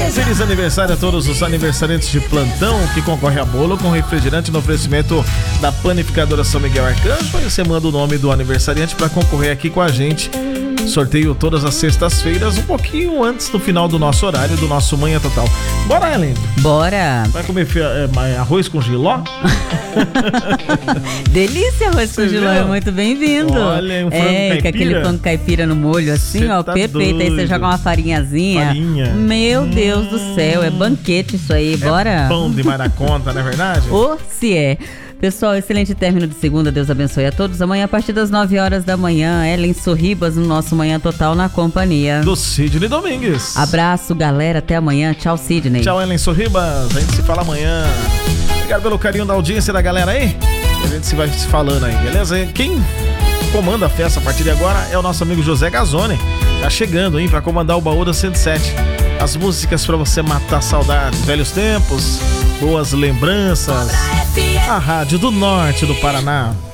Feliz aniversário a todos os aniversariantes de plantão que concorrem a bolo com refrigerante no oferecimento da Panificadora São Miguel Arcanjo. Aí você manda o nome do aniversariante para concorrer aqui com a gente. Sorteio todas as sextas-feiras, um pouquinho antes do final do nosso horário, do nosso Manhã Total. Bora, Ellen? Bora! Vai comer arroz com jiló? Delícia, arroz com jiló, é muito bem-vindo. Olha, um frango caipira. Com aquele frango caipira no molho assim, ó, tá perfeito. doido. Aí você joga uma farinhazinha. Farinha. Meu Deus do céu, é banquete isso aí, bora? É pão demais da conta, não é verdade? Ou se é. Pessoal, excelente término de segunda, Deus abençoe a todos. Amanhã, a partir das 9 horas da manhã, Ellen Sorribas no nosso Manhã Total na companhia do Sidney Domingues. Abraço, galera, até amanhã. Tchau, Sidney. Tchau, Ellen Sorribas. A gente se fala amanhã. Obrigado pelo carinho da audiência da galera aí. A gente se vai se falando aí, beleza? Quem comanda a festa a partir de agora é o nosso amigo José Gazzoni. Tá chegando, hein, pra comandar o baú da 107. As músicas pra você matar saudades, velhos tempos, boas lembranças. A Rádio do Norte do Paraná.